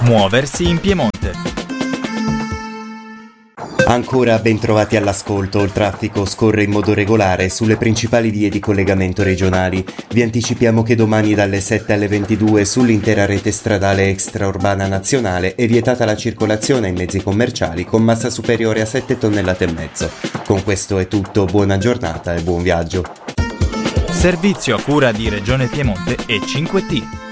Muoversi in Piemonte. Ancora ben trovati all'ascolto, il traffico scorre in modo regolare sulle principali vie di collegamento regionali. Vi anticipiamo che domani dalle 7 alle 22 sull'intera rete stradale extraurbana nazionale è vietata la circolazione in mezzi commerciali con massa superiore a 7 tonnellate e mezzo. Con questo è tutto, buona giornata e buon viaggio. Servizio a cura di Regione Piemonte e 5T.